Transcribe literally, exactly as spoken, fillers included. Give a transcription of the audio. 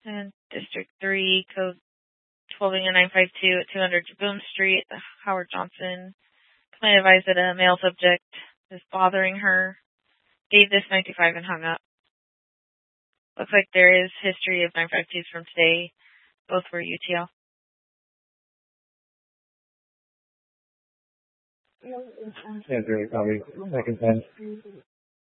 And District three, code twelve nine five two at two hundred Jaboom Street, Howard Johnson. Complaint advised that a male subject is bothering her. Gave this nine two five and hung up. Looks like there is history of nine five twos from today. Both were U T L. Yeah, great. Copy. Second ten.